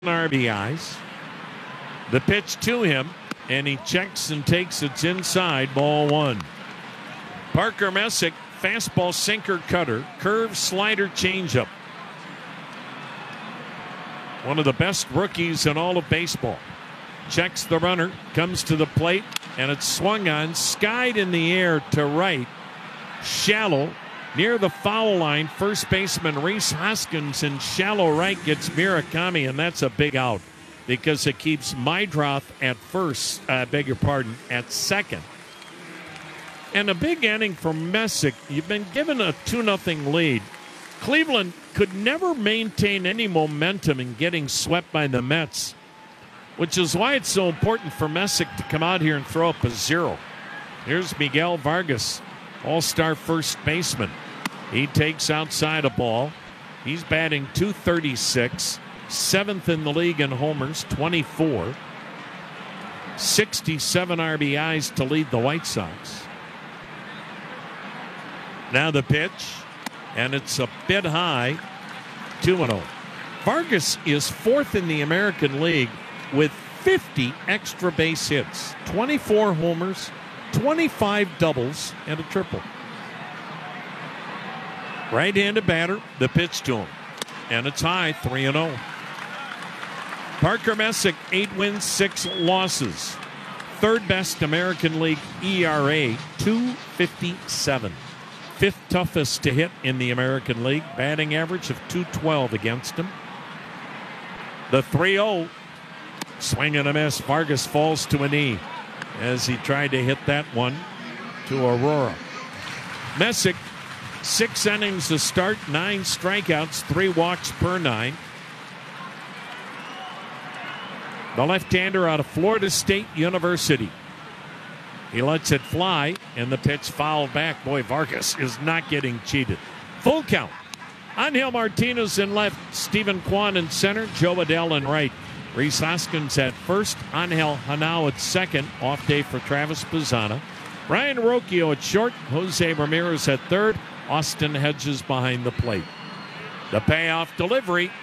RBIs. The pitch to him, and he checks and takes it's inside, ball one. Parker Messick, fastball, sinker, cutter, curve, slider, changeup. One of the best rookies in all of baseball. Checks the runner, comes to the plate, and it's swung on, skied in the air to right. Shallow, near the foul line. First baseman Rhys Hoskins in shallow right gets Murakami, and that's a big out because it keeps Meidroth at first, at second. And a big inning for Messick. You've been given a 2-0 lead. Cleveland could never maintain any momentum in getting swept by the Mets, which is why it's so important for Messick to come out here and throw up a zero. Here's Miguel Vargas, all-star first baseman. He takes outside a ball. He's batting .236, seventh in the league in homers, 24. 67 RBIs to lead the White Sox. Now the pitch, and it's a bit high, 2-0. Vargas is fourth in the American League with 50 extra base hits, 24 homers, 25 doubles, and a triple. Right-handed batter, the pitch to him. And it's high, 3-0. Parker Messick, 8 wins, 6 losses. Third best American League ERA, .257. Fifth toughest to hit in the American League. Batting average of .212 against him. The 3-0. Swing and a miss. Vargas falls to a knee as he tried to hit that one to Aurora. Messick, 6 innings to start, 9 strikeouts, 3 walks per 9. The left-hander out of Florida State University. He lets it fly, and the pitch fouled back. Boy, Vargas is not getting cheated. Full count. Angel Martinez in left, Stephen Kwan in center, Joe Adell in right. Rhys Hoskins at first, Angel Hanau at second, off day for Travis Bazzana. Ryan Rocchio at short, Jose Ramirez at third, Austin Hedges behind the plate. The payoff delivery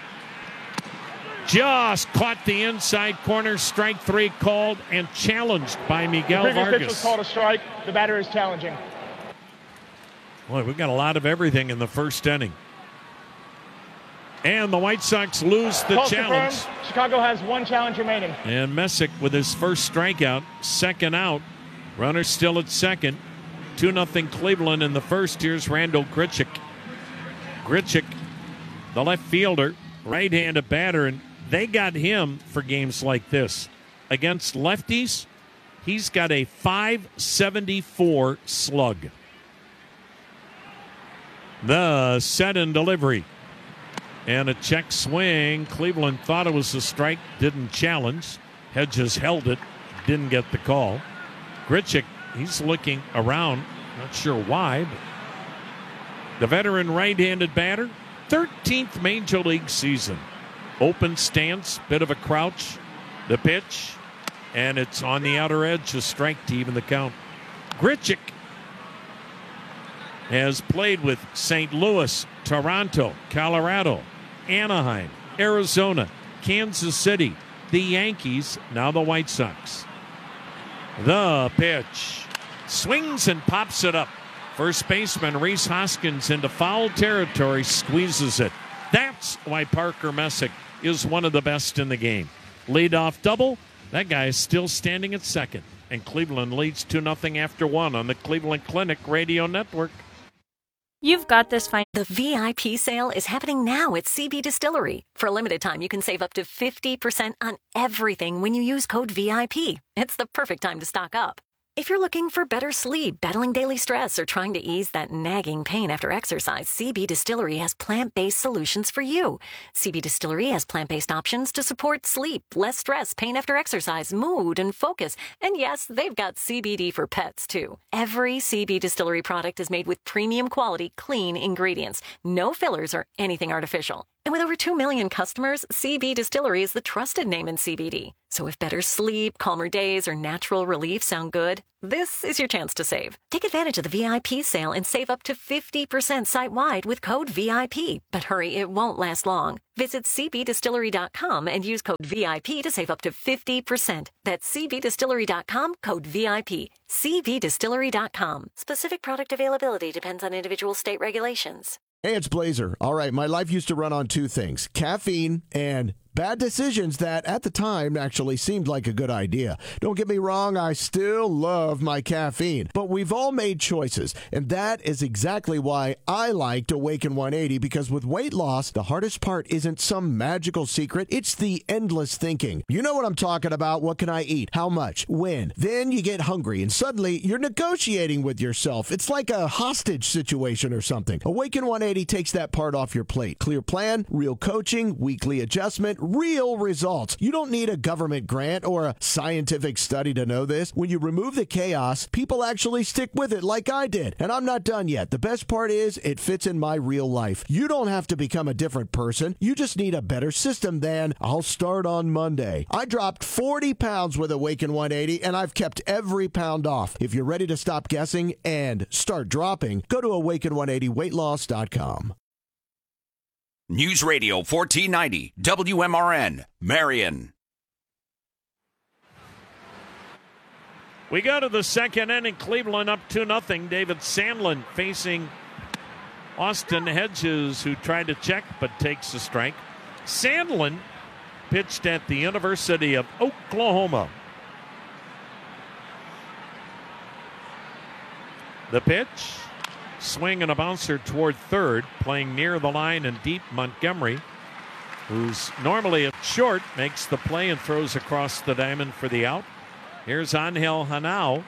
just caught the inside corner. Strike 3 called and challenged by Miguel Vargas. The Vargas. pitch was called a strike. The batter is challenging. Boy, we've got a lot of everything in the first inning. And the White Sox lose the challenge. Confirmed. Chicago has 1 challenge remaining. And Messick with his first strikeout, second out. Runner still at second. 2-0 Cleveland in the first. Here's Randal Grichuk. Grichuk, the left fielder, right-handed batter, and they got him for games like this. Against lefties, he's got a .574 slug. The set and delivery. And a check swing. Cleveland thought it was a strike, didn't challenge. Hedges held it, didn't get the call. Grichuk, he's looking around, not sure why, but the veteran right-handed batter, 13th Major League season. Open stance, bit of a crouch. The pitch, and it's on the outer edge, a strike to even the count. Grichuk has played with St. Louis, Toronto, Colorado, Anaheim, Arizona, Kansas City, the Yankees, now the White Sox. The pitch. Swings and pops it up. First baseman Rhys Hoskins into foul territory, squeezes it. That's why Parker Messick is one of the best in the game. Leadoff double. That guy is still standing at second. And Cleveland leads 2-0 after 1 on the Cleveland Clinic Radio Network. You've got this fine. The VIP sale is happening now at CB Distillery. For a limited time, you can save up to 50% on everything when you use code VIP. It's the perfect time to stock up. If you're looking for better sleep, battling daily stress, or trying to ease that nagging pain after exercise, CB Distillery has plant-based solutions for you. CB Distillery has plant-based options to support sleep, less stress, pain after exercise, mood, and focus. And yes, they've got CBD for pets, too. Every CB Distillery product is made with premium quality, clean ingredients. No fillers or anything artificial. And with over 2 million customers, CB Distillery is the trusted name in CBD. So if better sleep, calmer days, or natural relief sound good, this is your chance to save. Take advantage of the VIP sale and save up to 50% site-wide with code VIP. But hurry, it won't last long. Visit cbdistillery.com and use code VIP to save up to 50%. That's cbdistillery.com, code VIP. cbdistillery.com. Specific product availability depends on individual state regulations. Hey, it's Blazer. All right, my life used to run on two things, caffeine and bad decisions that at the time actually seemed like a good idea. Don't get me wrong, I still love my caffeine, but we've all made choices, and that is exactly why I liked Awaken 180, because with weight loss, the hardest part isn't some magical secret, it's the endless thinking. You know what I'm talking about. What can I eat? How much? When? Then you get hungry, and suddenly you're negotiating with yourself. It's like a hostage situation or something. Awaken 180 takes that part off your plate. Clear plan, real coaching, weekly adjustment, real results. You don't need a government grant or a scientific study to know this. When you remove the chaos, people actually stick with it like I did. And I'm not done yet. The best part is it fits in my real life. You don't have to become a different person. You just need a better system than I'll start on Monday. I dropped 40 pounds with Awaken 180 and I've kept every pound off. If you're ready to stop guessing and start dropping, go to awaken180weightloss.com. News Radio 1490 WMRN, Marion. We go to the second inning. Cleveland up 2-0. David Sandlin facing Austin Hedges, who tried to check but takes a strike. Sandlin pitched at the University of Oklahoma. The pitch. Swing and a bouncer toward third, playing near the line and deep. Montgomery, who's normally a short, makes the play and throws across the diamond for the out. Here's Angel Hanao.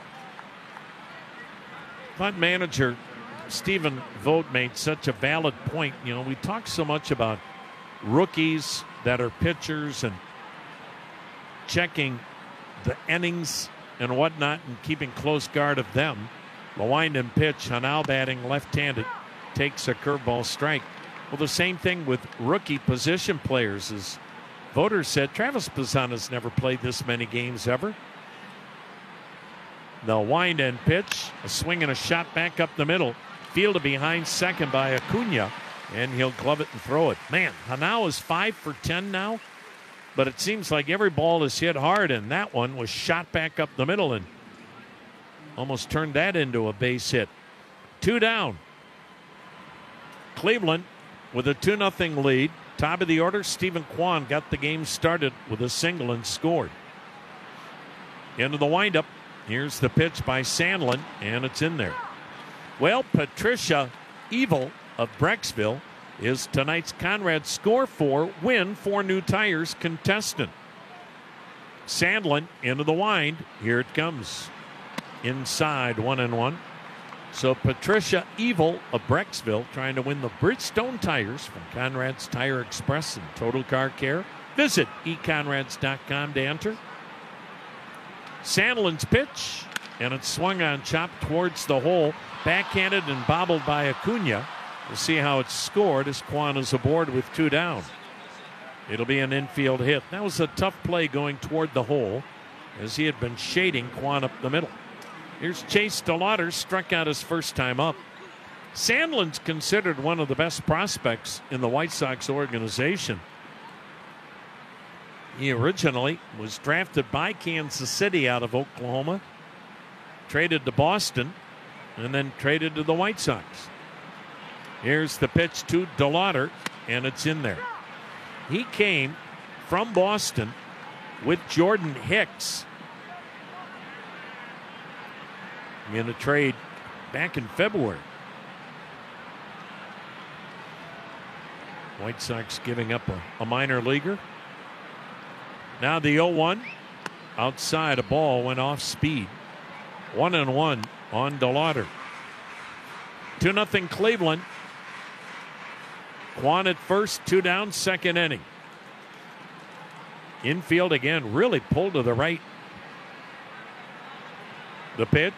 Thought manager Stephen Vogt made such a valid point. You know, we talk so much about rookies that are pitchers and checking the innings and whatnot and keeping close guard of them. The wind and pitch, Hanao batting left-handed, takes a curveball strike. Well, the same thing with rookie position players. As voters said, Travis Pisana's never played this many games ever. The wind and pitch, a swing and a shot back up the middle. Fielded behind second by Acuna, and he'll glove it and throw it. Man, Hanao is 5 for 10 now, but it seems like every ball is hit hard, and that one was shot back up the middle and almost turned that into a base hit. 2 down. Cleveland with a 2-0 lead. Top of the order, Stephen Kwan got the game started with a single and scored. Into the windup. Here's the pitch by Sandlin, and it's in there. Well, Patricia Evil of Brecksville is tonight's Conrad Score 4 Win 4 New Tires contestant. Sandlin into the wind. Here it comes. Inside 1-1. So Patricia Evil of Brecksville trying to win the Bridgestone tires from Conrad's Tire Express and Total Car Care. Visit econrads.com to enter. Sandlin's pitch, and it's swung on, chopped towards the hole, backhanded and bobbled by Acuna. We'll see how it's scored as Kwan is aboard with 2 down. It'll be an infield hit. That was a tough play going toward the hole as he had been shading Kwan up the middle. Here's Chase DeLauder, struck out his first time up. Sandlin's considered one of the best prospects in the White Sox organization. He originally was drafted by Kansas City out of Oklahoma, traded to Boston, and then traded to the White Sox. Here's the pitch to DeLauder, and it's in there. He came from Boston with Jordan Hicks in a trade back in February. White Sox giving up a minor leaguer. Now the 0-1. Outside, a ball went off speed. 1-1 on DeLauder. 2-0 Cleveland. Kwan at first, 2 down, second inning. Infield again, really pulled to the right. The pitch.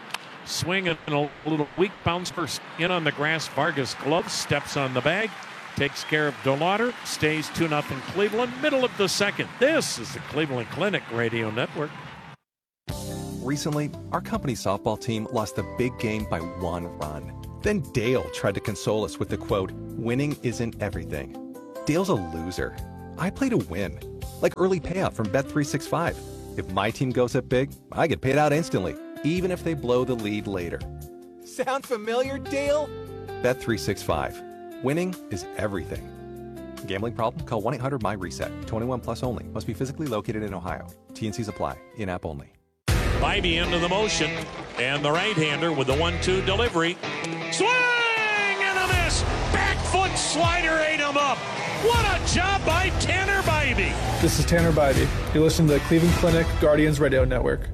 Swing and a little weak bounce first in on the grass. Vargas glove steps on the bag. takes care of DeLauder, stays 2-0 Cleveland, middle of the second. This is the Cleveland Clinic Radio Network. Recently, our company's softball team lost a big game by 1 run. Then Dale tried to console us with the quote, "Winning isn't everything." Dale's a loser. I play to win, like early payout from Bet365. If my team goes up big, I get paid out instantly, even if they blow the lead later. Sound familiar, Dale? Bet365. Winning is everything. Gambling problem? Call 1-800-MY-RESET. 21 plus only. Must be physically located in Ohio. T&Cs apply. In-app only. Bybee into the motion, and the right-hander with the 1-2 delivery. Swing and a miss! Back foot slider ate him up. What a job by Tanner Bybee. This is Tanner Bybee. You listen to the Cleveland Clinic Guardians Radio Network.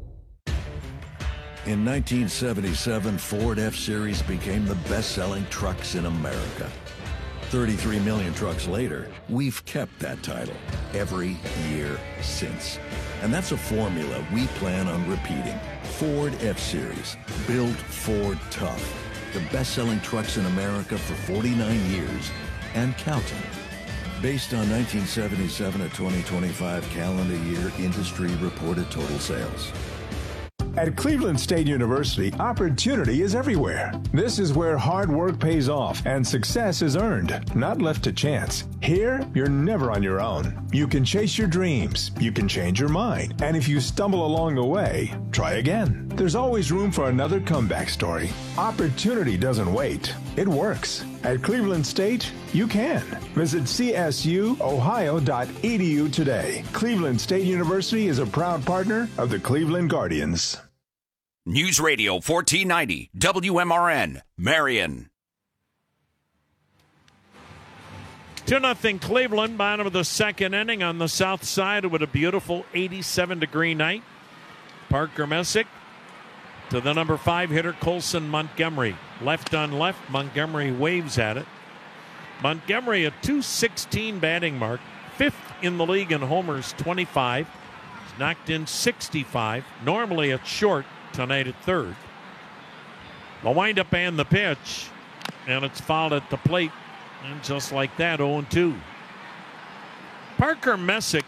In 1977, Ford F-Series became the best-selling trucks in America. 33 million trucks later, we've kept that title every year since. And that's a formula we plan on repeating. Ford F-Series, built Ford tough. The best-selling trucks in America for 49 years and counting. Based on 1977 to 2025 calendar year industry reported total sales. At Cleveland State University, opportunity is everywhere. This is where hard work pays off and success is earned, not left to chance. Here, you're never on your own. You can chase your dreams, you can change your mind, and if you stumble along the way, try again. There's always room for another comeback story. Opportunity doesn't wait. It works. At Cleveland State, you can. Visit csuohio.edu today. Cleveland State University is a proud partner of the Cleveland Guardians. News Radio 1490 WMRN, Marion. 2-0 Cleveland, bottom of the second inning on the south side with a beautiful 87-degree night. Parker Messick to the number 5 hitter, Colson Montgomery. Left on left, Montgomery waves at it. Montgomery, a .216 batting mark, 5th in the league in homers, 25. He's knocked in 65. Normally at short, tonight at third. The windup and the pitch, and it's fouled at the plate. And just like that, 0-2. Parker Messick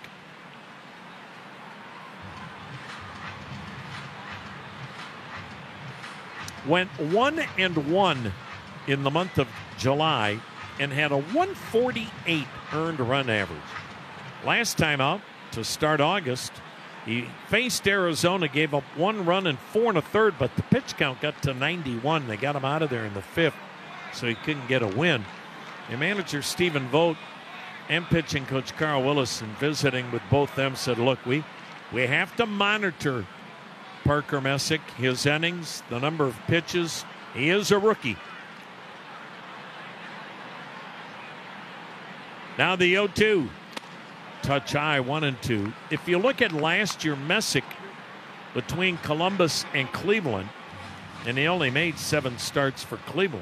went 1-1 in the month of July and had a 148 earned run average. Last time out, to start August, he faced Arizona, gave up 1 run and 4 1/3, but the pitch count got to 91. They got him out of there in the 5th, so he couldn't get a win. And manager Stephen Vogt and pitching coach Carl Willison, visiting with both them, said, look, we have to monitor Parker Messick, his innings, the number of pitches. He is a rookie. Now the 0-2. Touch high, 1-2. If you look at last year, Messick, between Columbus and Cleveland, and he only made 7 starts for Cleveland.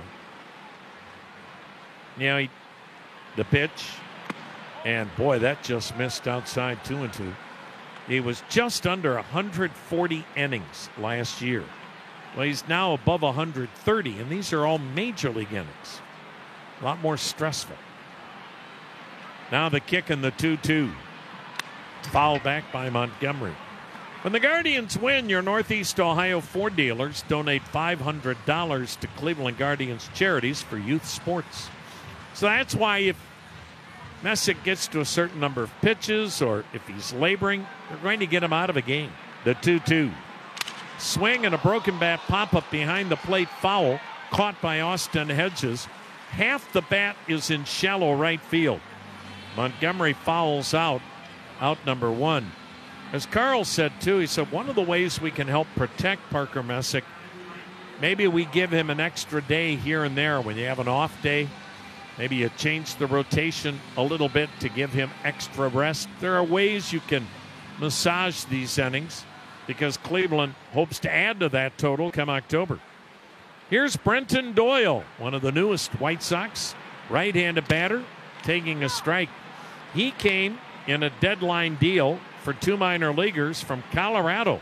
You know, the pitch, and boy, that just missed outside, 2-2. He was just under 140 innings last year. Well, he's now above 130, and these are all major league innings. A lot more stressful. Now the kick and the 2-2. Foul back by Montgomery. When the Guardians win, your Northeast Ohio Ford dealers donate $500 to Cleveland Guardians charities for youth sports. So that's why if Messick gets to a certain number of pitches or if he's laboring, they're going to get him out of a game. The 2-2. Swing and a broken bat pop-up behind the plate, foul, caught by Austin Hedges. Half the bat is in shallow right field. Montgomery fouls out number 1. As Carl said, too, he said one of the ways we can help protect Parker Messick, maybe we give him an extra day here and there when you have an off day. Maybe you change the rotation a little bit to give him extra rest. There are ways you can massage these innings because Cleveland hopes to add to that total come October. Here's Brenton Doyle, one of the newest White Sox, right-handed batter, taking a strike. He came in a deadline deal for 2 minor leaguers from Colorado.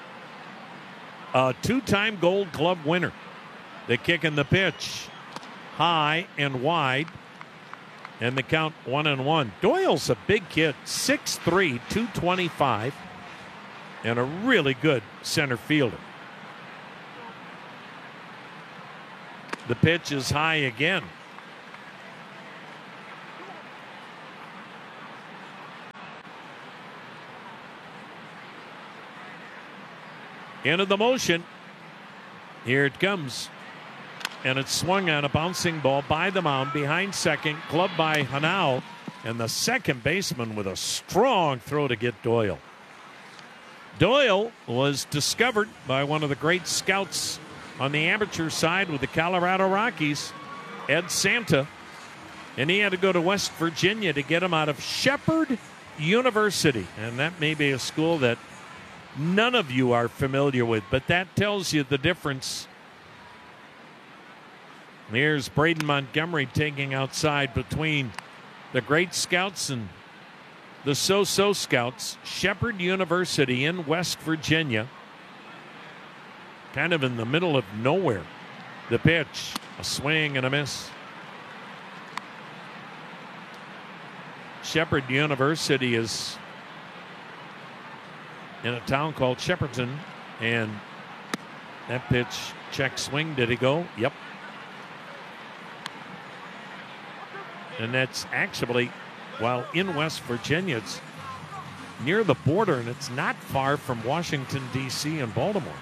A 2-time Gold Glove winner. The kick and the pitch. high and wide. And the count 1-1. Doyle's a big kid, 6'3", 225, and a really good center fielder. The pitch is high again. Into the motion. Here it comes. And it's swung on, a bouncing ball by the mound behind second, clubbed by Hanau, and the second baseman with a strong throw to get Doyle. Doyle was discovered by one of the great scouts on the amateur side with the Colorado Rockies, Ed Santa, and he had to go to West Virginia to get him out of Shepherd University, and that may be a school that none of you are familiar with, but that tells you the difference. Here's Braden Montgomery taking outside between the great scouts and the so-so scouts. Shepherd University in West Virginia, kind of in the middle of nowhere. The pitch, a swing and a miss. Shepherd University is in a town called Shepperton, and that pitch, check swing, did he go? Yep. And that's actually, while in West Virginia, it's near the border, and it's not far from Washington, D.C. and Baltimore.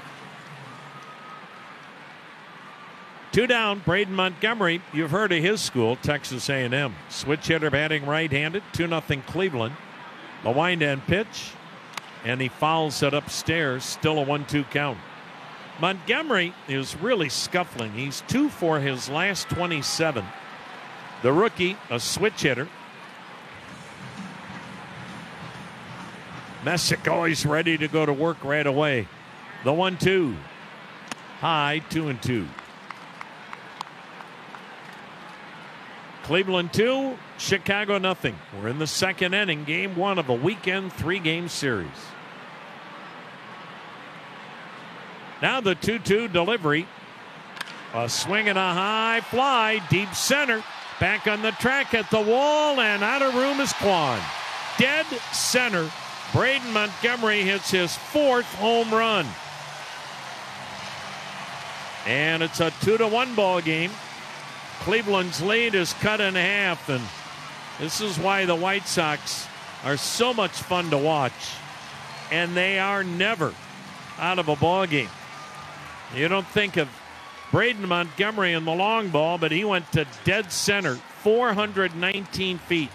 2 down, Braden Montgomery. You've heard of his school, Texas A&M. Switch hitter batting right-handed, 2-0 Cleveland. The wind-end pitch, and he fouls it upstairs, still a 1-2 count. Montgomery is really scuffling. He's 2 for his last 27. The rookie, a switch hitter. Messick always ready to go to work right away. The 1-2. High, 2-2. Cleveland 2, Chicago nothing. We're in the second inning, game 1 of a weekend 3-game series. Now the 2-2 delivery. A swing and a high fly, deep center. Back on the track at the wall, and out of room is Kwan. Dead center. Braden Montgomery hits his 4th home run. And it's a 2-1 ball game. Cleveland's lead is cut in half, and this is why the White Sox are so much fun to watch. And they are never out of a ball game. You don't think of Braden Montgomery in the long ball, but he went to dead center, 419 feet.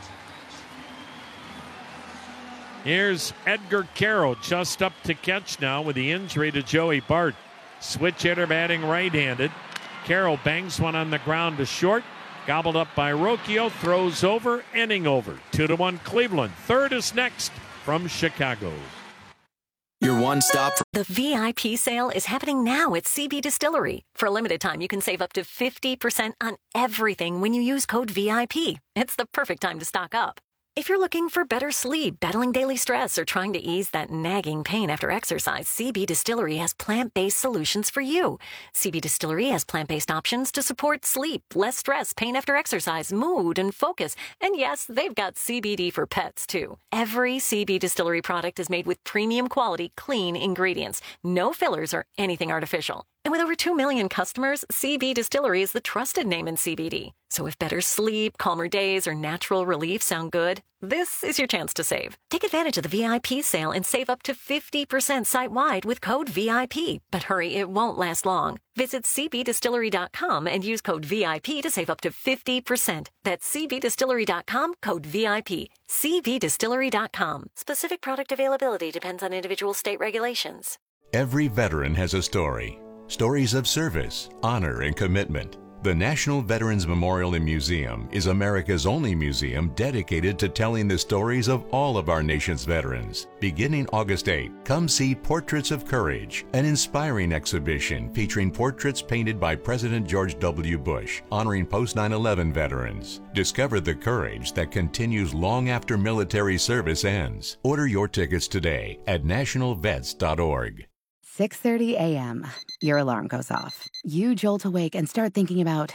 Here's Edgar Carroll just up to catch now with the injury to Joey Bart. Switch hitter batting right-handed. Carroll bangs one on the ground to short. Gobbled up by Rocchio, throws over, inning over. 2-1 Cleveland. Third is next from Chicago. Your one stop. The VIP sale is happening now at CB Distillery. For a limited time, you can save up to 50% on everything when you use code VIP. It's the perfect time to stock up. If you're looking for better sleep, battling daily stress, or trying to ease that nagging pain after exercise, CB Distillery has plant-based solutions for you. CB Distillery has plant-based options to support sleep, less stress, pain after exercise, mood, and focus. And yes, they've got CBD for pets, too. Every CB Distillery product is made with premium quality, clean ingredients. No fillers or anything artificial. And with over 2 million customers, CB Distillery is the trusted name in CBD. So if better sleep, calmer days, or natural relief sound good, this is your chance to save. Take advantage of the VIP sale and save up to 50% site-wide with code VIP. But hurry, it won't last long. Visit cbdistillery.com and use code VIP to save up to 50%. That's cbdistillery.com, code VIP. cbdistillery.com. Specific product availability depends on individual state regulations. Every veteran has a story. Stories of service, honor, and commitment. The National Veterans Memorial and Museum is America's only museum dedicated to telling the stories of all of our nation's veterans. Beginning August 8, come see Portraits of Courage, an inspiring exhibition featuring portraits painted by President George W. Bush, honoring post-9/11 veterans. Discover the courage that continues long after military service ends. Order your tickets today at nationalvets.org. 6:30 a.m. Your alarm goes off. You jolt awake and start thinking about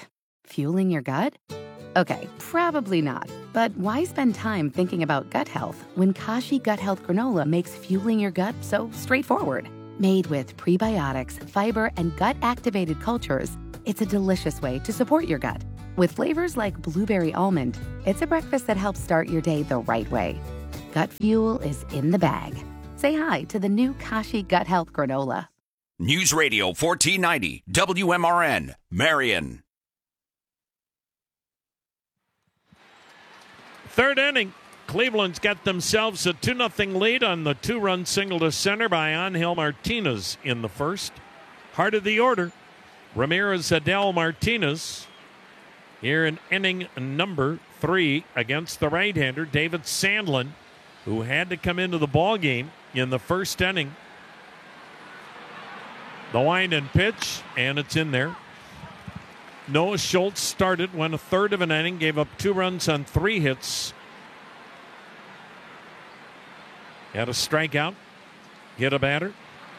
Fueling your gut? Okay, probably not. But why spend time thinking about gut health when Kashi Gut Health Granola makes fueling your gut so straightforward? Made with prebiotics, fiber, and gut-activated cultures, it's a delicious way to support your gut. With flavors like blueberry almond, it's a breakfast that helps start your day the right way. Gut fuel is in the bag. Say hi to the new Kashi Gut Health Granola. News Radio 1490 WMRN, Marion. Third inning, Cleveland's got themselves a 2-0 lead on the 2-run single to center by Angel Martinez in the first. Heart of the order, Ramirez Adell Martinez here in inning number 3 against the right-hander David Sandlin, who had to come into the ballgame in the first inning. The wind and pitch, and it's in there. Noah Schultz started, went a third of an inning, gave up 2 runs on 3 hits. Had a strikeout, hit a batter.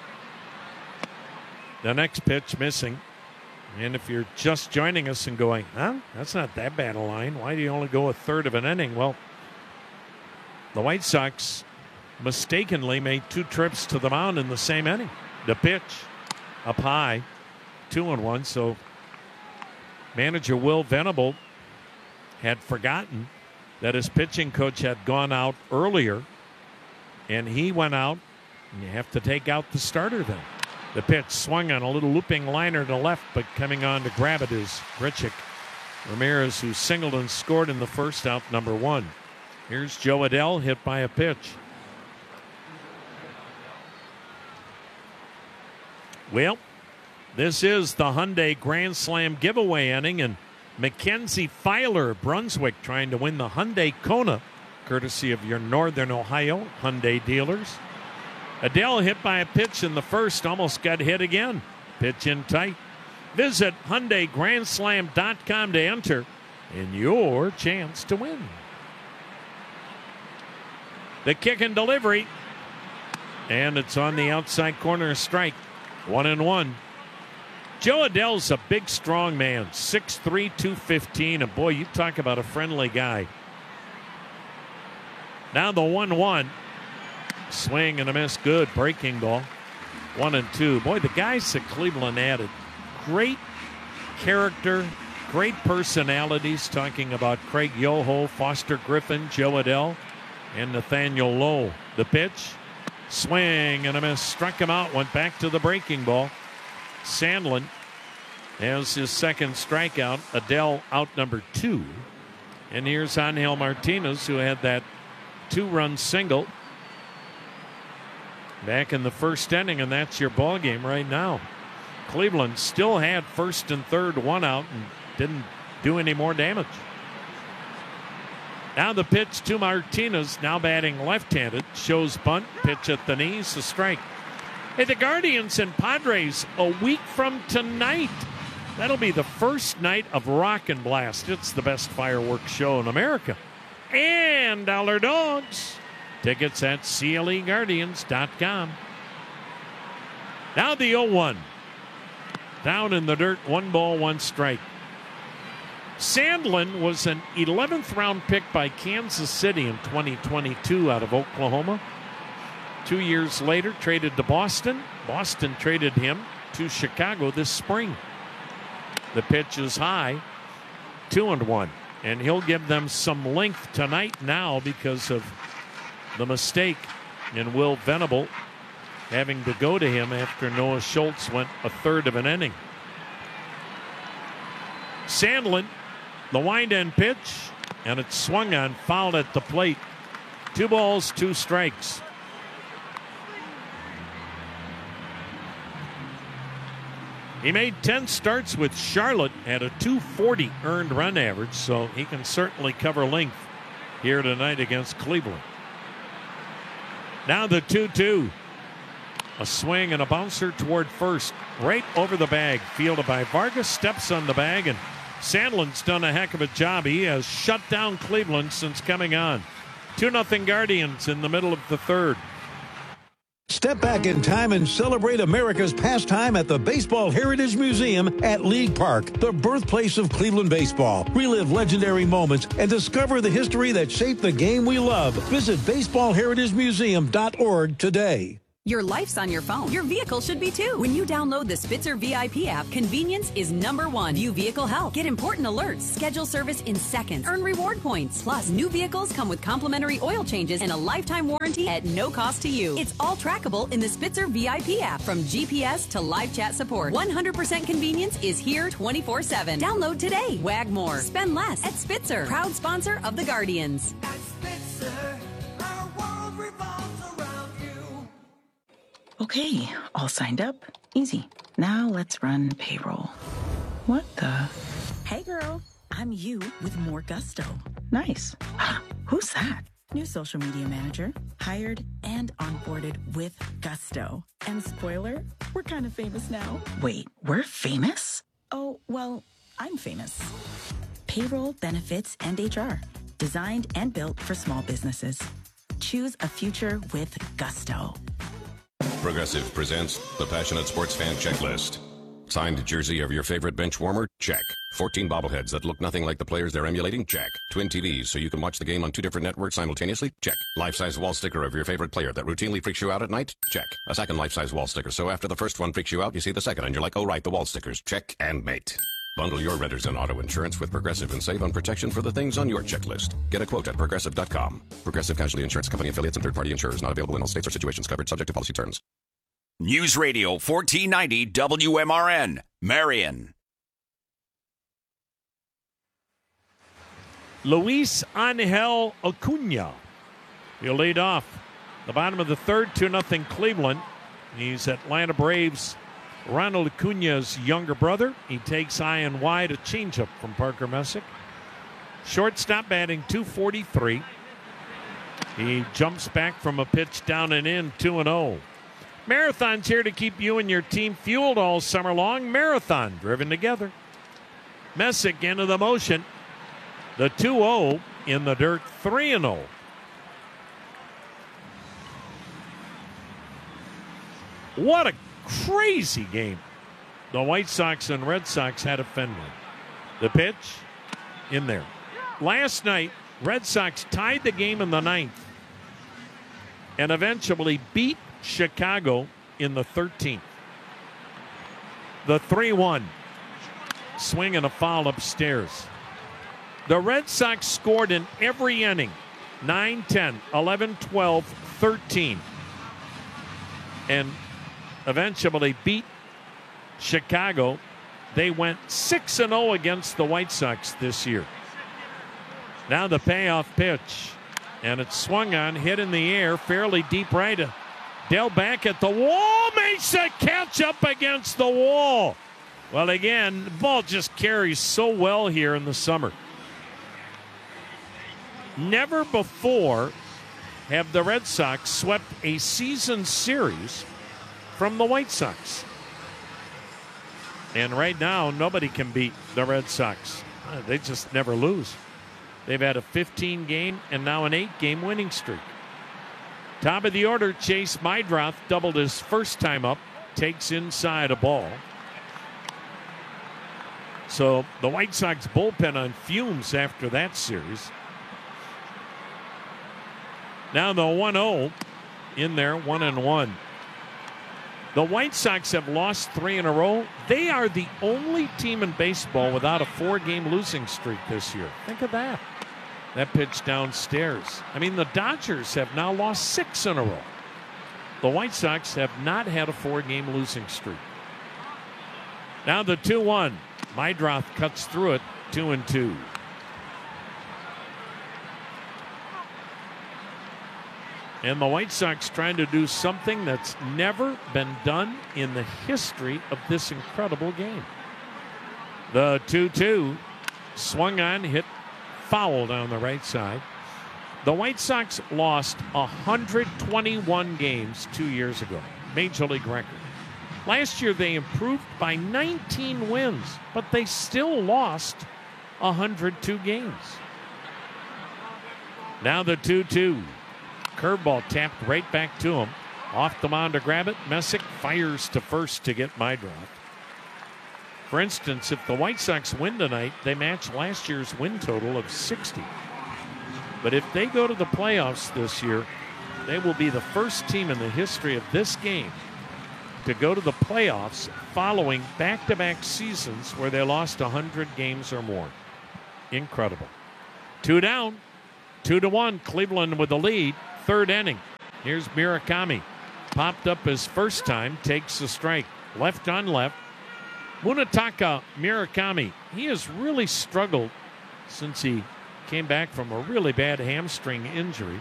The next pitch missing. And if you're just joining us and going, that's not that bad a line. Why do you only go a third of an inning? Well, the White Sox mistakenly made 2 trips to the mound in the same inning. The pitch up high, 2-1. So manager Will Venable had forgotten that his pitching coach had gone out earlier, and he went out, and you have to take out the starter then. The pitch swung on a little looping liner to left, but coming on to grab it is Grichuk. Ramirez, who singled and scored in the first, out number 1. Here's Joe Adell, hit by a pitch. Well, this is the Hyundai Grand Slam giveaway inning, and Mackenzie Filer of Brunswick trying to win the Hyundai Kona, courtesy of your Northern Ohio Hyundai dealers. Adell hit by a pitch in the first, almost got hit again. Pitch in tight. Visit HyundaiGrandSlam.com to enter in your chance to win. The kick and delivery, and it's on the outside corner, strike. 1-1. Joe Adell's a big, strong man, 6'3", 215, and boy, you talk about a friendly guy. Now the 1-1. Swing and a miss, good. Breaking ball. 1-2. Boy, the guys that Cleveland added, great character, great personalities, talking about Craig Yoho, Foster Griffin, Joe Adell, and Nathaniel Lowe. The pitch, swing and a miss, struck him out, went back to the breaking ball. Sandlin has his second strikeout. Adell out number 2. And here's Angel Martinez, who had that 2-run single back in the first inning, and that's your ball game right now. Cleveland still had first and third, 1 out, and didn't do any more damage. Now the pitch to Martinez, now batting left-handed, shows bunt, pitch at the knees, a strike. Hey, the Guardians and Padres a week from tonight. That'll be the first night of Rock and Blast. It's the best fireworks show in America. And Dollar Dogs. Tickets at CLEGuardians.com. Now the 0-1. Down in the dirt, 1 ball, 1 strike. Sandlin was an 11th round pick by Kansas City in 2022 out of Oklahoma. 2 years later, traded to Boston. Boston traded him to Chicago this spring. The pitch is high, 2-1. And he'll give them some length tonight now because of the mistake in Will Venable having to go to him after Noah Schultz went a third of an inning. Sandlin, the wind and pitch, and it's swung on, fouled at the plate. 2 balls, 2 strikes. He made 10 starts with Charlotte, had a .240 earned run average, so he can certainly cover length here tonight against Cleveland. Now the 2-2. A swing and a bouncer toward first, right over the bag. Fielded by Vargas, steps on the bag, and Sandlin's done a heck of a job. He has shut down Cleveland since coming on. 2-0 Guardians in the middle of the third. Step back in time and celebrate America's pastime at the Baseball Heritage Museum at League Park, the birthplace of Cleveland baseball. Relive legendary moments and discover the history that shaped the game we love. Visit baseballheritagemuseum.org today. Your life's on your phone. Your vehicle should be too. When you download the Spitzer VIP app, convenience is #1. View vehicle health. Get important alerts. Schedule service in seconds. Earn reward points. Plus, new vehicles come with complimentary oil changes and a lifetime warranty at no cost to you. It's all trackable in the Spitzer VIP app. From GPS to live chat support, 100% convenience is here 24/7. Download today. Wag more. Spend less at Spitzer. Proud sponsor of the Guardians. At Spitzer, our world revolves around you. Okay, all signed up. Easy. Now let's run payroll. What the? Hey girl, I'm you with more gusto. Nice. Who's that? New social media manager, hired and onboarded with gusto. And spoiler, we're kind of famous now. Wait, we're famous? Oh, well, I'm famous. Payroll, benefits, and HR. Designed and built for small businesses. Choose a future with gusto. Progressive presents the Passionate Sports Fan Checklist. Signed jersey of your favorite bench warmer? Check. 14 bobbleheads that look nothing like the players they're emulating? Check. Twin TVs so you can watch the game on 2 different networks simultaneously? Check. Life-size wall sticker of your favorite player that routinely freaks you out at night? Check. A second life-size wall sticker so after the first one freaks you out, you see the second and you're like, oh right, the wall stickers. Check and mate. Bundle your renters and auto insurance with Progressive and save on protection for the things on your checklist. Get a quote at Progressive.com. Progressive Casualty Insurance Company affiliates and third-party insurers not available in all states or situations covered subject to policy terms. News Radio 1490 WMRN, Marion. Luis Angel Acuna. He'll lead off the bottom of the third, 2-0 Cleveland. He's Atlanta Braves' Ronald Acuna's younger brother. He takes high and wide, a changeup from Parker Messick. Shortstop batting .243. He jumps back from a pitch down and in, 2-0. Marathon's here to keep you and your team fueled all summer long. Marathon, driven together. Messick into the motion. The 2-0 in the dirt, 3-0. What a crazy game the White Sox and Red Sox had at Fenway. The pitch in there. Last night, Red Sox tied the game in the 9th and eventually beat Chicago in the 13th. The 3-1 swing and a foul upstairs. The Red Sox scored in every inning. 9, 10, 11, 12, 13. And eventually beat Chicago. They went 6-0 against the White Sox this year. Now the payoff pitch. And it's swung on, hit in the air, fairly deep right. Dell back at the wall, makes a catch up against the wall. Well, again, the ball just carries so well here in the summer. Never before have the Red Sox swept a season series from the White Sox. And right now, nobody can beat the Red Sox. They just never lose. They've had a 15-game and now an 8-game winning streak. Top of the order, Chase Meidroth doubled his first time up, takes inside a ball. So the White Sox bullpen on fumes after that series. Now the 1-0 in there, 1-1. The White Sox have lost 3 in a row. They are the only team in baseball without a 4-game losing streak this year. Think of that. That pitch downstairs. I mean, the Dodgers have now lost 6 in a row. The White Sox have not had a 4-game losing streak. Now the 2-1. Meidroth cuts through it, 2-2. And the White Sox trying to do something that's never been done in the history of this incredible game. The 2-2 swung on, hit foul down the right side. The White Sox lost 121 games 2 years ago. Major League record. Last year they improved by 19 wins, but they still lost 102 games. Now the 2-2. Curveball tapped right back to him. Off the mound to grab it. Messick fires to first to get Meidroth. For instance, if the White Sox win tonight, they match last year's win total of 60. But if they go to the playoffs this year, they will be the first team in the history of this game to go to the playoffs following back-to-back seasons where they lost 100 games or more. Incredible. 2 down, 2-1. Cleveland with the lead. Third inning. Here's Murakami. Popped up his first time, takes the strike. Left on left. Munetaka Murakami, he has really struggled since he came back from a really bad hamstring injury.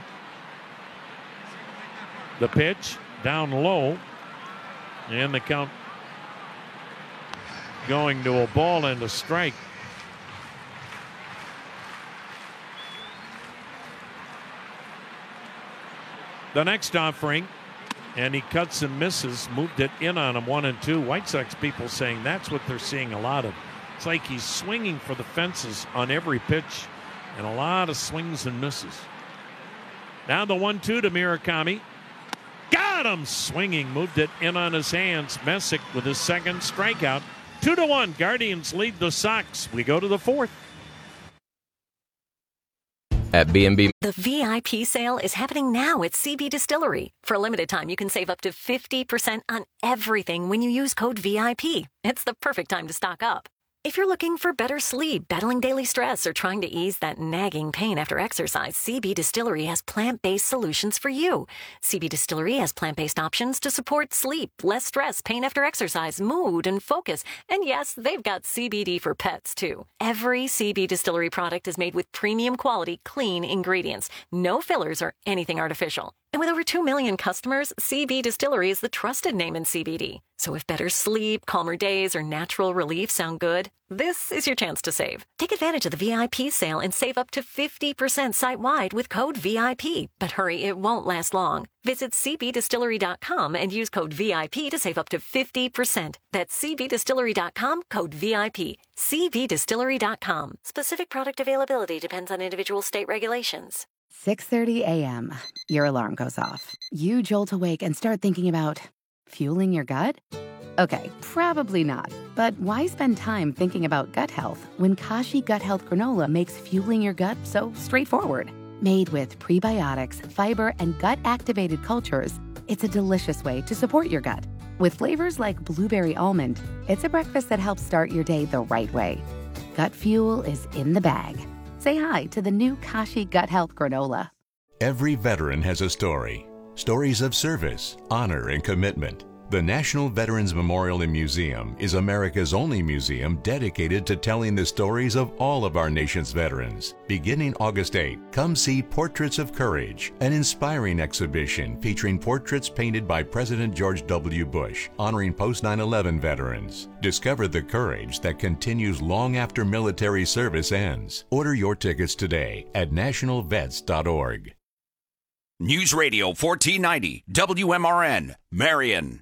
The pitch down low, and the count going to a ball and a strike. The next offering, and he cuts and misses, moved it in on him 1-2. White Sox people saying that's what they're seeing a lot of. It's like he's swinging for the fences on every pitch, and a lot of swings and misses. Now the 1-2 to Murakami. Got him swinging, moved it in on his hands. Messick with his second strikeout. 2-1. Guardians lead the Sox. We go to the fourth. At B&B. The VIP sale is happening now at CB Distillery. For a limited time, you can save up to 50% on everything when you use code VIP. It's the perfect time to stock up. If you're looking for better sleep, battling daily stress, or trying to ease that nagging pain after exercise, CB Distillery has plant-based solutions for you. CB Distillery has plant-based options to support sleep, less stress, pain after exercise, mood, and focus. And yes, they've got CBD for pets, too. Every CB Distillery product is made with premium quality, clean ingredients. No fillers or anything artificial. And with over 2 million customers, CB Distillery is the trusted name in CBD. So if better sleep, calmer days, or natural relief sound good, this is your chance to save. Take advantage of the VIP sale and save up to 50% site-wide with code VIP. But hurry, it won't last long. Visit cbdistillery.com and use code VIP to save up to 50%. That's cbdistillery.com, code VIP. cbdistillery.com. Specific product availability depends on individual state regulations. 6:30 a.m. Your alarm goes off. You jolt awake and start thinking about fueling your gut? Okay, probably not. But why spend time thinking about gut health when Kashi Gut Health Granola makes fueling your gut so straightforward? Made with prebiotics, fiber, and gut-activated cultures, it's a delicious way to support your gut. With flavors like blueberry almond, it's a breakfast that helps start your day the right way. Gut fuel is in the bag. Say hi to the new Kashi Gut Health Granola. Every veteran has a story. Stories of service, honor, and commitment. The National Veterans Memorial and Museum is America's only museum dedicated to telling the stories of all of our nation's veterans. Beginning August 8, come see Portraits of Courage, an inspiring exhibition featuring portraits painted by President George W. Bush, honoring post-9/11 veterans. Discover the courage that continues long after military service ends. Order your tickets today at nationalvets.org. News Radio 1490 WMRN, Marion.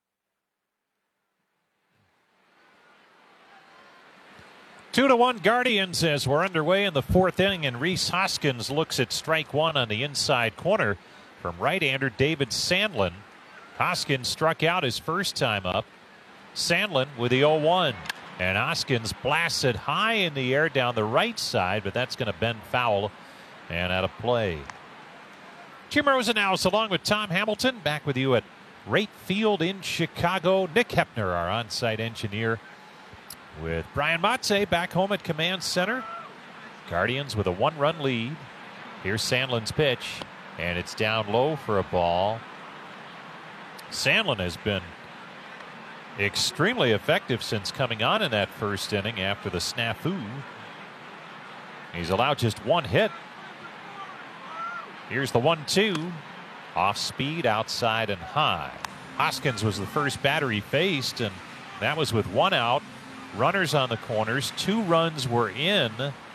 Two to one Guardians as we're underway in the fourth inning, and Rhys Hoskins looks at strike one on the inside corner from right-hander David Sandlin. Hoskins struck out his first time up. Sandlin with the 0-1, and Hoskins blasts it high in the air down the right side, but that's going to bend foul and out of play. Jim Rosenhaus along with Tom Hamilton back with you at Rate Field in Chicago. Nick Hepner, our on-site engineer, with Brian Matze back home at Command Center. Guardians with a 1-run lead. Here's Sandlin's pitch, and it's down low for a ball. Sandlin has been extremely effective since coming on in that first inning after the snafu. He's allowed just one hit. Here's the 1-2. Off speed, outside and high. Hoskins was the first batter he faced, and that was with one out. Runners on the corners. 2 runs were in.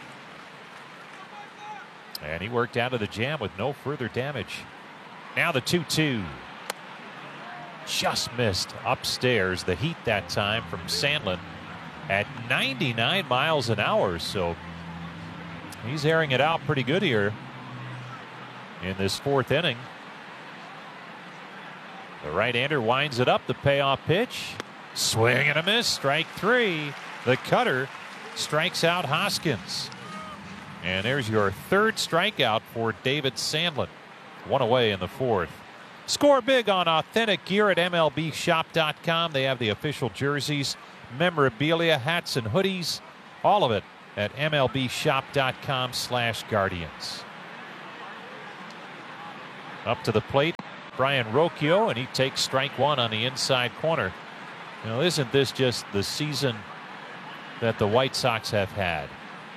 And he worked out of the jam with no further damage. Now the 2-2. Just missed upstairs. The heat that time from Sandlin at 99 miles an hour. So he's airing it out pretty good here in this fourth inning. The right-hander winds it up. The payoff pitch. Swing and a miss. Strike 3. The cutter strikes out Hoskins. And there's your third strikeout for David Sandlin. One away in the fourth. Score big on authentic gear at MLBshop.com. They have the official jerseys, memorabilia, hats, and hoodies. All of it at MLBshop.com/Guardians. Up to the plate, Brian Rocchio, and he takes strike 1 on the inside corner. You know, isn't this just the season that the White Sox have had?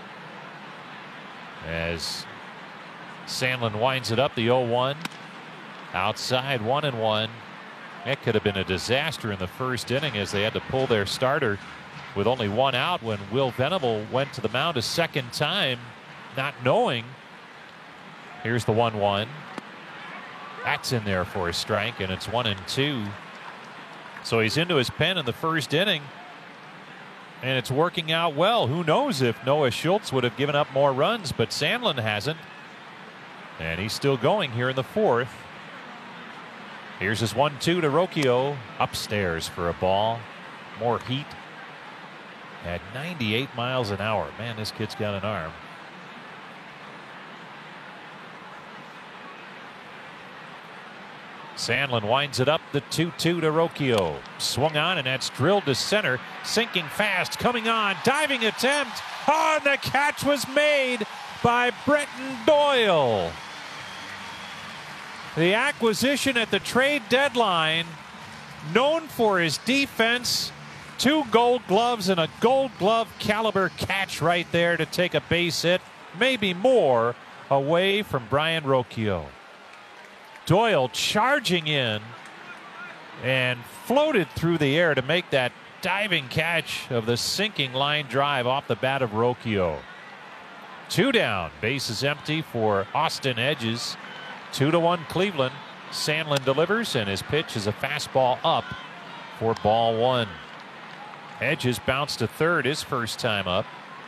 As Sandlin winds it up, the 0-1. Outside, 1-1. That could have been a disaster in the first inning as they had to pull their starter with only 1 out when Will Venable went to the mound a second time, not knowing. Here's the 1-1. That's in there for a strike, and it's 1-2. So he's into his pen in the first inning, and it's working out well. Who knows if Noah Schultz would have given up more runs, but Sandlin hasn't. And he's still going here in the fourth. Here's his 1-2 to Rocchio. Upstairs for a ball. More heat. At 98 miles an hour. Man, this kid's got an arm. Sandlin winds it up, the 2-2 to Rocchio. Swung on, and that's drilled to center. Sinking fast, coming on, diving attempt. Oh, and the catch was made by Brenton Doyle. The acquisition at the trade deadline, known for his defense. 2 gold gloves and a gold glove caliber catch right there to take a base hit, maybe more, away from Brian Rocchio. Doyle charging in and floated through the air to make that diving catch of the sinking line drive off the bat of Rocchio. 2 down, base is empty for Austin Hedges. 2-1 Cleveland. Sandlin delivers, and his pitch is a fastball up for ball 1. Hedges bounced to third his first time up.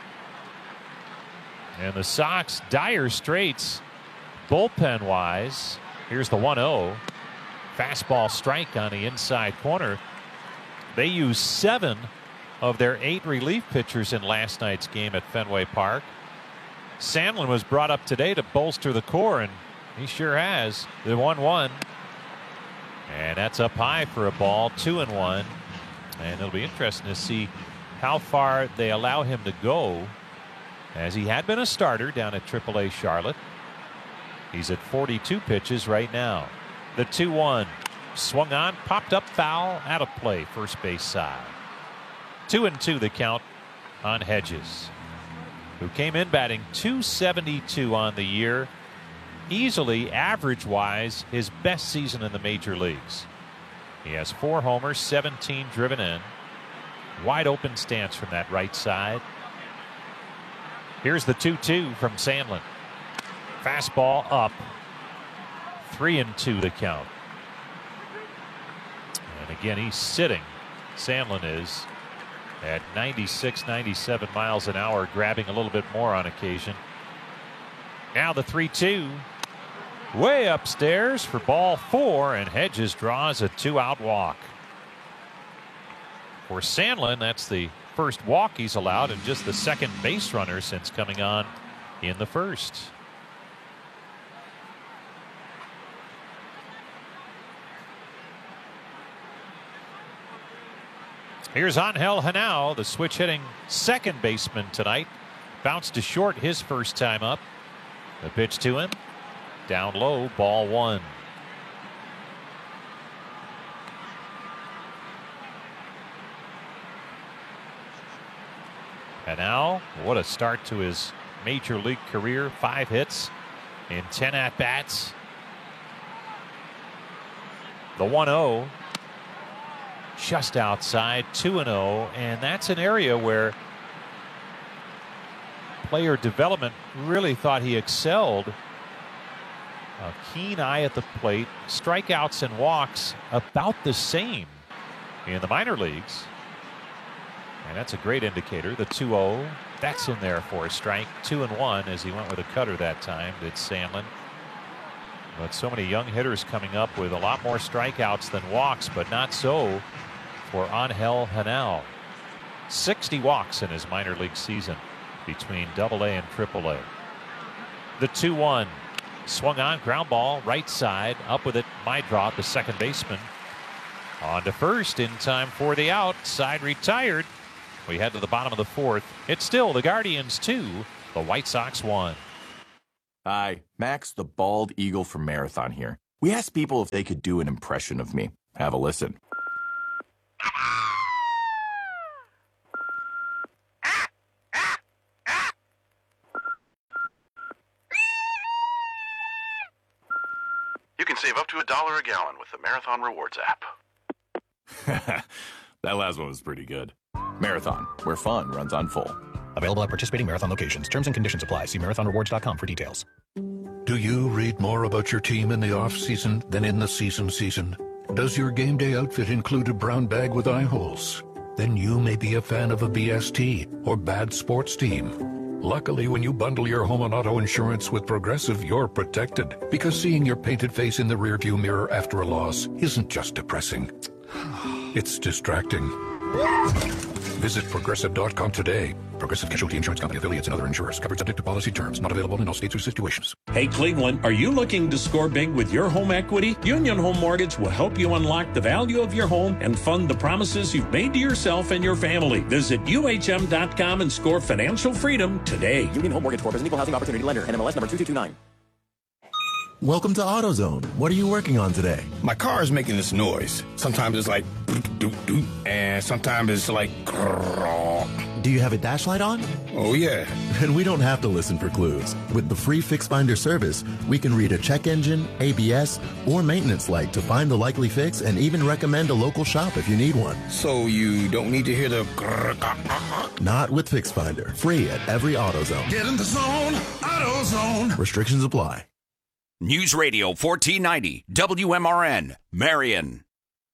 And the Sox, dire straits bullpen wise. Here's the 1-0. Fastball strike on the inside corner. They used 7 of their 8 relief pitchers in last night's game at Fenway Park. Sandlin was brought up today to bolster the core, and he sure has. The 1-1. And that's up high for a ball. 2-1. And it'll be interesting to see how far they allow him to go, as he had been a starter down at AAA Charlotte. He's at 42 pitches right now. The 2-1. Swung on, popped up, foul, out of play, first base side. 2-2 the count on Hedges, who came in batting .272 on the year. Easily, average-wise, his best season in the major leagues. He has 4 homers, 17 driven in. Wide open stance from that right side. Here's the 2-2 from Sandlin. Fastball up. 3-2 the count. And again, he's sitting. Sandlin is at 96, 97 miles an hour, grabbing a little bit more on occasion. Now the 3-2. Way upstairs for ball 4, and Hedges draws a 2-out walk. For Sandlin, that's the first walk he's allowed and just the second base runner since coming on in the first. Here's Angel Henao, the switch hitting second baseman tonight. Bounced to short his first time up. The pitch to him. Down low, ball 1. And now, what a start to his major league career. 5 hits in 10 at-bats. The 1-0 just outside, 2-0, and that's an area where player development really thought he excelled. A keen eye at the plate, strikeouts and walks about the same in the minor leagues. And that's a great indicator. The 2-0, that's in there for a strike. 2-1 as he went with a cutter that time, did Sandlin. But so many young hitters coming up with a lot more strikeouts than walks, but not so for Angel Hanal. 60 walks in his minor league season between AA and AAA. The 2-1. Swung on, ground ball, right side, up with it, Meidroth, the second baseman. On to first in time for the out. Side retired. We head to the bottom of the fourth. It's still the Guardians 2, the White Sox 1. Hi, Max the Bald Eagle from Marathon here. We asked people if they could do an impression of me. Have a listen. You can save up to $1 a gallon with the Marathon Rewards app. That last one was pretty good. Marathon, where fun runs on full. Available at participating Marathon locations. Terms and conditions apply. See marathonrewards.com for details. Do you read more about your team in the off-season than in the season? Does your game day outfit include a brown bag with eye holes? Then you may be a fan of a BST or bad sports team. Luckily, when you bundle your home and auto insurance with Progressive, you're protected. Because seeing your painted face in the rearview mirror after a loss isn't just depressing. It's distracting. Visit Progressive.com today. Progressive Casualty Insurance Company, affiliates, and other insurers. Covered subject to policy terms. Not available in all states or situations. Hey, Cleveland, are you looking to score big with your home equity? Union Home Mortgage will help you unlock the value of your home and fund the promises you've made to yourself and your family. Visit UHM.com and score financial freedom today. Union Home Mortgage Corp is an equal housing opportunity lender. NMLS number 2229. Welcome to AutoZone. What are you working on today? My car is making this noise. Sometimes it's like doop doop, and sometimes it's like grrr. Do you have a dash light on? Oh yeah. And we don't have to listen for clues. With the free Fix Finder service, we can read a check engine, ABS, or maintenance light to find the likely fix and even recommend a local shop if you need one. So you don't need to hear the grrr. Not with Fix Finder. Free at every AutoZone. Get in the zone, AutoZone. Restrictions apply. News Radio 1490 WMRN, Marion.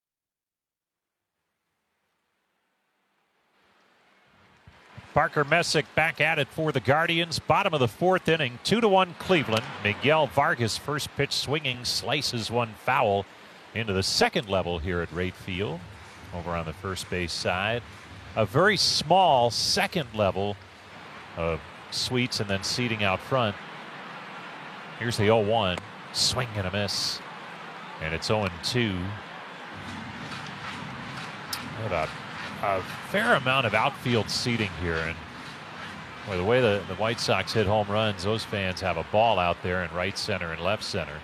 Parker Messick back at it for the Guardians. Bottom of the fourth inning, 2-1 Cleveland. Miguel Vargas, first pitch swinging, slices one foul into the second level here at Rate Field. Over on the first base side. A very small second level of suites and then seating out front. Here's the 0-1. Swing and a miss. And it's 0-2. About a fair amount of outfield seating here. And well, the way the White Sox hit home runs, those fans have a ball out there in right center and left center.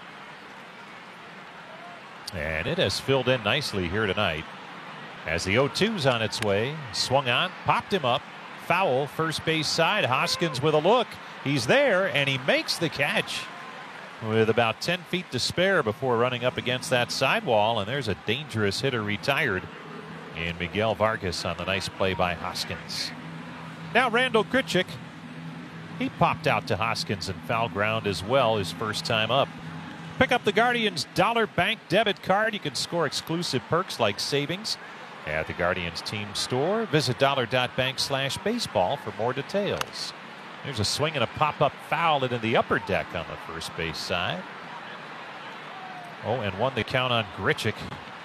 And it has filled in nicely here tonight. As the 0-2's on its way. Swung on, popped him up. Foul, first base side. Hoskins with a look. He's there, and he makes the catch with about 10 feet to spare before running up against that sidewall. And there's a dangerous hitter retired in Miguel Vargas on the nice play by Hoskins. Now Randal Grichuk. He popped out to Hoskins in foul ground as well, his first time up. Pick up the Guardians Dollar Bank debit card. You can score exclusive perks like savings at the Guardians team store. Visit dollar.bank/baseball for more details. There's a swing and a pop-up foul into the upper deck on the first base side. 0-1 the count on Grichuk.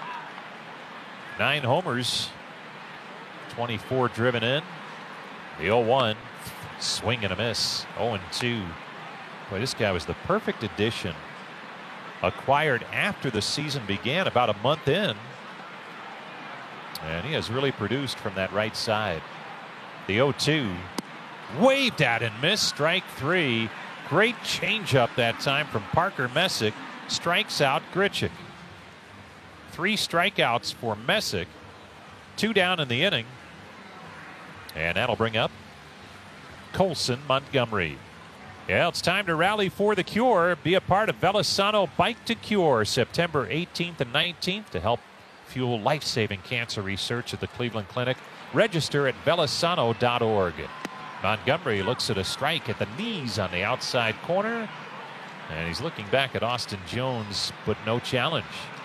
9 homers, 24 driven in. The 0-1, swing and a miss. 0-2. Boy, this guy was the perfect addition. Acquired after the season began, about a month in. And he has really produced from that right side. The 0-2. Waved at and missed. Strike 3. Great changeup that time from Parker Messick. Strikes out Grichuk. 3 strikeouts for Messick. 2 down in the inning. And that'll bring up Colson Montgomery. Yeah, it's time to rally for the cure. Be a part of Velisano Bike to Cure September 18th and 19th to help fuel life-saving cancer research at the Cleveland Clinic. Register at velisano.org. Montgomery looks at a strike at the knees on the outside corner. And he's looking back at Austin Jones, but no challenge.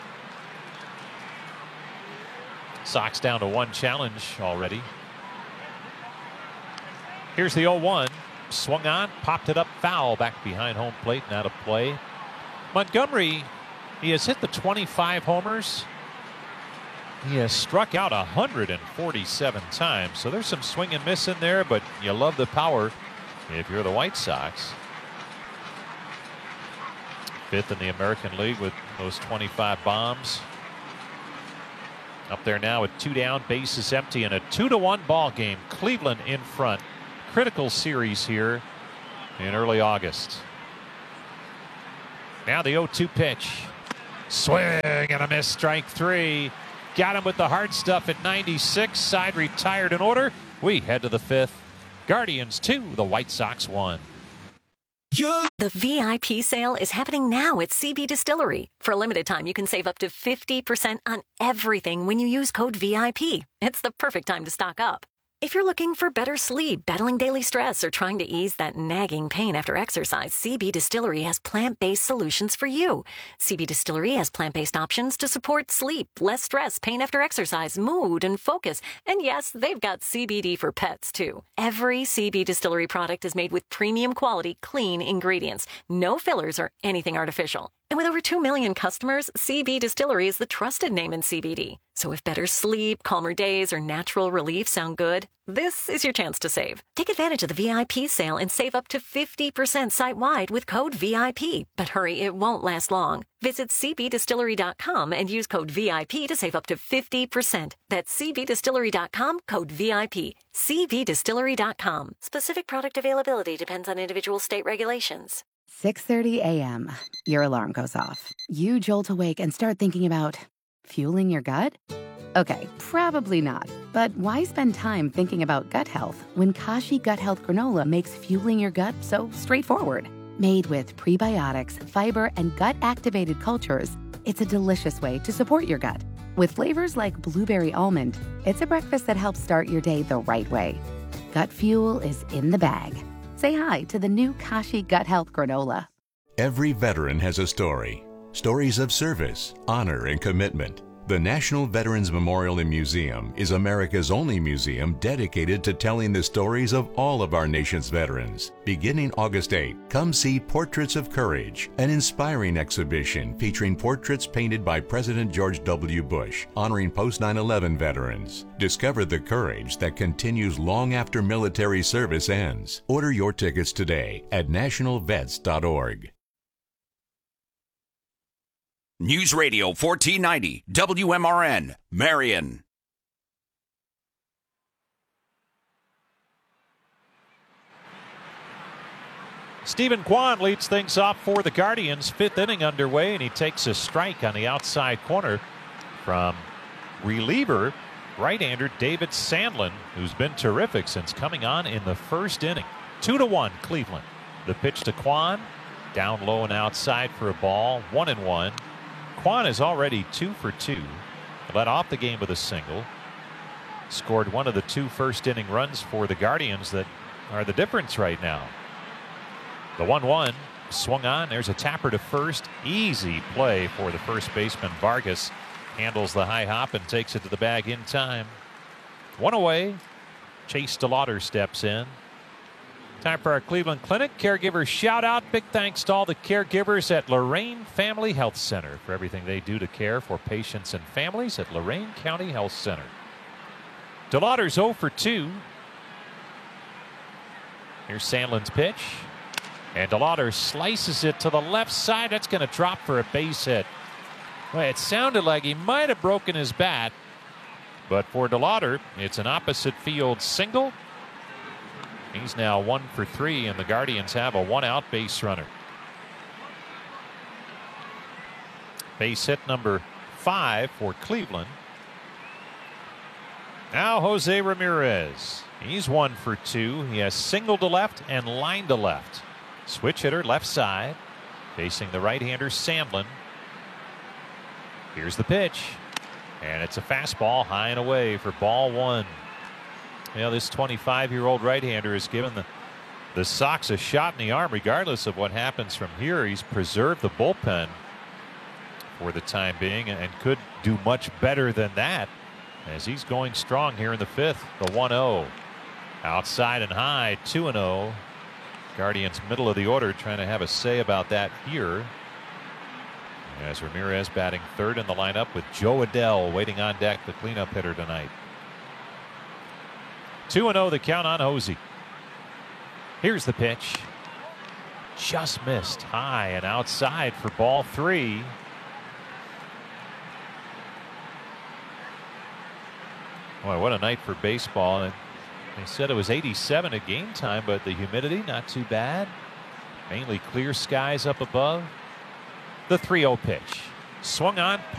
Sox down to 1 challenge already. Here's the 0-1. Swung on, popped it up foul back behind home plate and out of play. Montgomery, he has hit the 25 homers. He has struck out 147 times. So there's some swing and miss in there, but you love the power if you're the White Sox. 5th in the American League with those 25 bombs. Up there now with 2 down, bases empty, and a 2-1 ball game. Cleveland in front. Critical series here in early August. Now the 0-2 pitch. Swing and a miss, strike 3. Got him with the hard stuff at 96. Side retired in order. We head to the 5th. Guardians 2, the White Sox 1. The VIP sale is happening now at CB Distillery. For a limited time, you can save up to 50% on everything when you use code VIP. It's the perfect time to stock up. If you're looking for better sleep, battling daily stress, or trying to ease that nagging pain after exercise, CB Distillery has plant-based solutions for you. CB Distillery has plant-based options to support sleep, less stress, pain after exercise, mood, and focus. And yes, they've got CBD for pets, too. Every CB Distillery product is made with premium quality, clean ingredients. No fillers or anything artificial. And with over 2 million customers, CB Distillery is the trusted name in CBD. So if better sleep, calmer days, or natural relief sound good, this is your chance to save. Take advantage of the VIP sale and save up to 50% site-wide with code VIP. But hurry, it won't last long. Visit cbdistillery.com and use code VIP to save up to 50%. That's cbdistillery.com, code VIP. cbdistillery.com. Specific product availability depends on individual state regulations. 6:30 a.m. Your alarm goes off. You jolt awake and start thinking about fueling your gut? Okay, probably not. But why spend time thinking about gut health when Kashi Gut Health Granola makes fueling your gut so straightforward? Made with prebiotics, fiber, and gut-activated cultures, it's a delicious way to support your gut. With flavors like blueberry almond, it's a breakfast that helps start your day the right way. Gut fuel is in the bag. Say hi to the new Kashi Gut Health Granola. Every veteran has a story. Stories of service, honor, and commitment. The National Veterans Memorial and Museum is America's only museum dedicated to telling the stories of all of our nation's veterans. Beginning August 8, come see Portraits of Courage, an inspiring exhibition featuring portraits painted by President George W. Bush, honoring post-9/11 veterans. Discover the courage that continues long after military service ends. Order your tickets today at nationalvets.org. News Radio 1490 WMRN, Marion. Stephen Kwan leads things off for the Guardians. 5th inning underway, and he takes a strike on the outside corner from reliever right-hander David Sandlin, who's been terrific since coming on in the 1st inning. 2-1 Cleveland. The pitch to Kwan, down low and outside for a ball, 1-1. Kwan is already 2 for 2. Led off the game with a single. Scored one of the 2 first-inning runs for the Guardians that are the difference right now. The 1-1 swung on. There's a tapper to first. Easy play for the first baseman. Vargas handles the high hop and takes it to the bag in time. 1 away. Chase DeLauder steps in. Time for our Cleveland Clinic. Caregiver shout out. Big thanks to all the caregivers at Lorain Family Health Center for everything they do to care for patients and families at Lorain County Health Center. DeLauder's 0 for 2. Here's Sandlin's pitch. And DeLauder slices it to the left side. That's going to drop for a base hit. Well, it sounded like he might have broken his bat. But for DeLauder, it's an opposite field single. He's now 1 for 3, and the Guardians have a 1-out base runner. Base hit number 5 for Cleveland. Now Jose Ramirez. He's 1 for 2. He has single to left and line to left. Switch hitter left side. Facing the right-hander Sandlin. Here's the pitch. And it's a fastball high and away for ball 1. You know, this 25-year-old right-hander has given the Sox a shot in the arm. Regardless of what happens from here, he's preserved the bullpen for the time being and could do much better than that as he's going strong here in the 5th. The 1-0. Outside and high, 2-0. Guardians middle of the order trying to have a say about that here. As Ramirez batting third in the lineup with Joe Adell waiting on deck, the cleanup hitter tonight. 2-0 the count on Hosey. Here's the pitch. Just missed high and outside for ball 3. Boy, what a night for baseball. And they said it was 87 at game time, but the humidity not too bad. Mainly clear skies up above. The 3-0 pitch. Swung on.